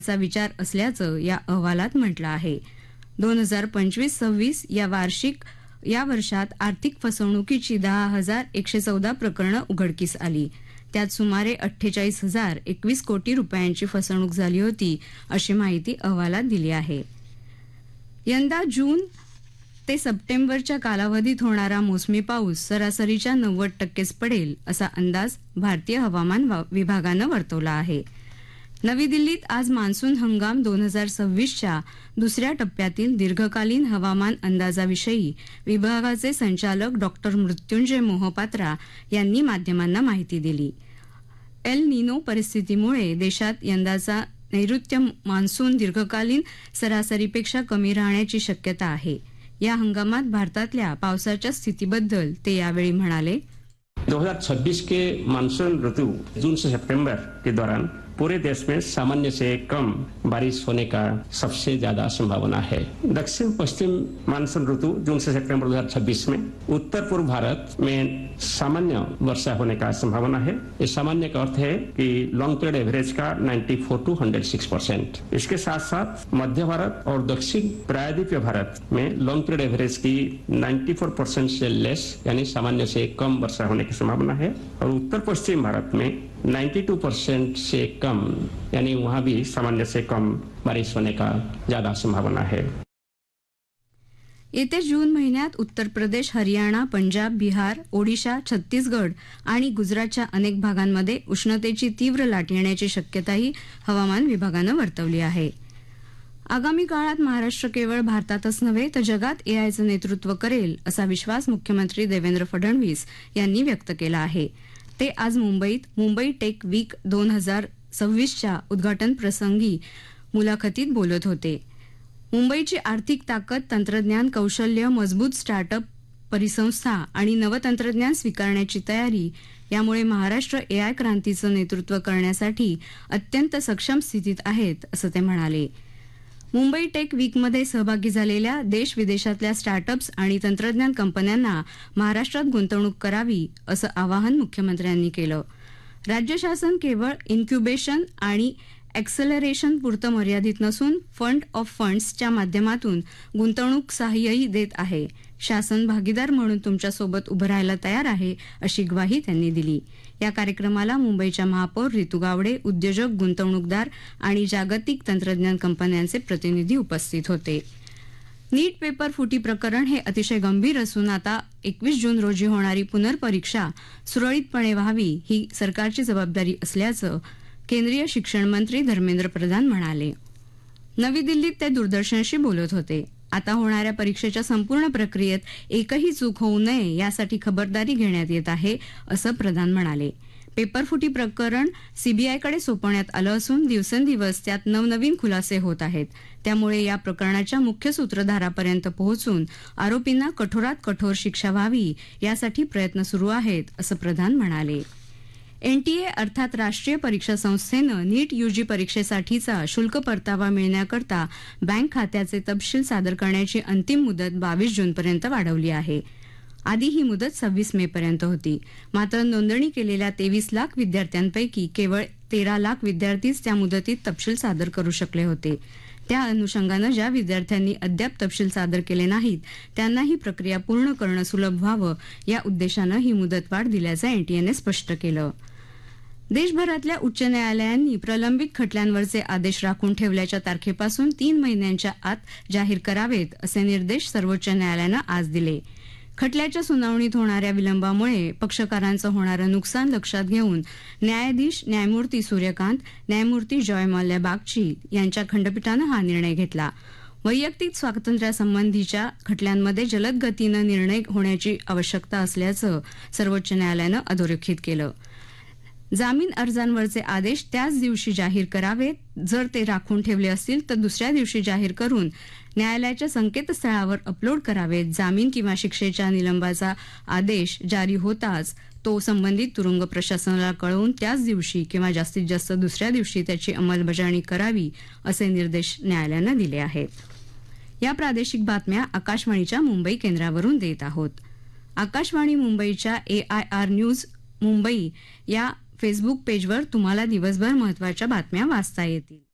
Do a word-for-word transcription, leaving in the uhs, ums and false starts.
चा विचार असल्याचं या अहवालात म्हटलं आहे. दोन हजार पंचवीस सव्वीस या वार्षिक या वर्षात आर्थिक फसवणुकीची दहा हजार एकशे चौदा प्रकरणं उघडकीस आली. त्यात सुमारे अठ्ठेचाळीस हजार एकवीस कोटी रुपयांची फसवणूक झाली होती, अशी माहिती अहवालात दिली आहे. यंदा जून ते सप्टेंबरच्या कालावधीत होणारा मोसमी पाऊस सरासरीच्या नव्वद टक्केच पडेल, असा अंदाज भारतीय हवामान विभागानं वर्तवला आहे. नवी दिल्लीत आज मान्सून हंगाम दोन हजार सव्वीसच्या दुसऱ्या टप्प्यातील दीर्घकालीन हवामान अंदाजाविषयी विभागाचे संचालक डॉक्टर मृत्युंजय मोहपात्रा यांनी माध्यमांना माहिती दिली. एल निनो परिस्थितीमुळे देशात यंदाचा नैऋत्य मान्सून दीर्घकालीन सरासरीपेक्षा कमी राहण्याची शक्यता आहे. या हंगामात भारतातल्या पावसाच्या स्थितीबद्दल ते यावेळी म्हणाले. दो हजार छब्बीस के मानसून ऋतु जून से सितंबर के दौरान पूरे देश में सामान्य से कम बारिश होने का सबसे ज्यादा संभावना है. दक्षिण पश्चिम मानसून ऋतु जून से सितंबर दो हजार छब्बीस में उत्तर पूर्व भारत में सामान्य वर्षा होने का संभावना है. इस सामान्य का अर्थ है कि लॉन्ग पीरियड एवरेज का चौरानवे टू एक सौ छह परसेंट. इसके साथ साथ मध्य भारत और दक्षिण प्रायद्वीपीय भारत में लॉन्ग पीरियड एवरेज की चौरानवे परसेंट से लेस यानी सामान्य से कम वर्षा होने की संभावना है. और उत्तर पश्चिम भारत में बानवे परसेंट से कम यानी वहां भी सामान्य से कम बारिश होने का ज्यादा संभावना है. येत्या जून महिन्यात उत्तर प्रदेश, हरियाणा, पंजाब, बिहार, ओडिशा, छत्तीसगड आणि गुजरातच्या अनेक भागांमध्ये उष्णतेची तीव्र लाट येण्याची शक्यताही हवामान विभागानं वर्तवली आहे. आगामी काळात महाराष्ट्र केवळ भारतातच नव्हे तर जगात एआयचं नेतृत्व करेल, असा विश्वास मुख्यमंत्री देवेंद्र फडणवीस यांनी व्यक्त केला आहे. ते आज मुंबईत मुंबई टेक वीक दोन हजार सव्वीसच्या उद्घाटन प्रसंगी मुलाखतीत बोलत होते. मुंबईची आर्थिक ताकद, तंत्रज्ञान कौशल्य, मजबूत स्टार्टअप परिसंस्था आणि नवतंत्रज्ञान स्वीकारण्याची तयारी यामुळे महाराष्ट्र एआय क्रांतीचं नेतृत्व करण्यासाठी अत्यंत सक्षम स्थितीत आहेत, असं ते म्हणाले. मुंबई टेक वीकमध्ये सहभागी झालेल्या देश विदेशातल्या स्टार्टअप्स आणि तंत्रज्ञान कंपन्यांना महाराष्ट्रात गुंतवणूक करावी, असं आवाहन मुख्यमंत्र्यांनी केलं. राज्य शासन केवळ इन्क्युबेशन आणि एक्सेलरेशन पुरतं मर्यादित नसून फंड ऑफ फंड्सच्या माध्यमातून गुंतवणूक सहाय्यही देत आहे. शासन भागीदार म्हणून तुमच्यासोबत उभं राहायला तयार आहे, अशी ग्वाही त्यांनी दिली. या कार्यक्रमाला मुंबईच्या महापौर रितू गावडे, उद्योजक, गुंतवणूकदार आणि जागतिक तंत्रज्ञान कंपन्यांचे प्रतिनिधी उपस्थित होते. नीट पेपर फुटी प्रकरण हे अतिशय गंभीर असून आता एकवीस जून रोजी होणारी पुनर्परीक्षा सुरळीतपणे व्हावी ही सरकारची जबाबदारी असल्याचं केंद्रीय शिक्षण मंत्री धर्मेंद्र प्रधान म्हणाले. नवी दिल्लीत ते दूरदर्शनशी बोलत होते. आता होणाऱ्या परीक्षेच्या संपूर्ण प्रक्रियेत एकही चूक होऊ नये यासाठी खबरदारी घेण्यात येत आहे, असं प्रधान म्हणाले. पेपरफुटी प्रकरण सीबीआयकडे सोपवण्यात आलं असून दिवसेंदिवस त्यात नवनवीन खुलासे होत आहेत. त्यामुळे या प्रकरणाच्या मुख्य सूत्रधारापर्यंत पोहोचून आरोपींना कठोरात कठोर शिक्षा व्हावी यासाठी प्रयत्न सुरू आहेत, असं प्रधान म्हणाले. एनटीए अर्थात राष्ट्रीय परीक्षा संस्थेनं नीट यूजी परीक्षेसाठीचा शुल्क परतावा मिळण्याकरता बँक खात्याचे तपशील सादर करण्याची अंतिम मुदत बावीस जूनपर्यंत वाढवली आहे. आधी ही मुदत सव्वीस मे पर्यंत होती. मात्र नोंदणी केलेल्या तेवीस लाख विद्यार्थ्यांपैकी केवळ तेरा लाख विद्यार्थीच त्या मुदतीत तपशील सादर करू शकले होते. त्या अनुषंगानं ज्या विद्यार्थ्यांनी अद्याप तपशील सादर केले नाहीत त्यांना ही प्रक्रिया पूर्ण करणं सुलभ व्हावं या उद्देशानं ही मुदतवाढ दिल्याचं एनटीएने स्पष्ट केलं. देशभरातल्या उच्च न्यायालयांनी प्रलंबित खटल्यांवरचे आदेश राखून ठेवल्याच्या तारखेपासून तीन महिन्यांच्या आत जाहीर करावेत, असे निर्देश सर्वोच्च न्यायालयानं आज दिले. खटल्याच्या सुनावणीत होणाऱ्या विलंबामुळे पक्षकारांचं होणारं नुकसान लक्षात घेऊन न्यायाधीश न्यायमूर्ती सूर्यकांत, न्यायमूर्ती जॉय मल्ल्या बागची यांच्या खंडपीठानं हा निर्णय घेतला. वैयक्तिक स्वातंत्र्यासंबंधीच्या खटल्यांमध्ये जलद गतीनं निर्णय होण्याची आवश्यकता असल्याचं सर्वोच्च न्यायालयानं अधोरेखित केलं. जामीन अर्जांवरचे आदेश त्याच दिवशी जाहीर करावेत. जर ते राखून ठेवले असतील तर दुसऱ्या दिवशी जाहीर करून न्यायालयाच्या संकेतस्थळावर अपलोड करावेत. जामीन किंवा शिक्षेच्या निलंबाचा आदेश जारी होताच तो संबंधित तुरुंग प्रशासनाला कळवून त्याच दिवशी किंवा जास्तीत जास्त दुसऱ्या दिवशी त्याची अंमलबजावणी करावी, असे निर्देश न्यायालयानं दिले आहेत. या प्रादेशिक बातम्या आकाशवाणीच्या मुंबई केंद्रावरून देत आहोत. आकाशवाणी मुंबईच्या एआयआर न्यूज मुंबई या फेसबुक पेजवर तुम्हाला दिवसभर महत्त्वाच्या बातम्या वाचता येतील.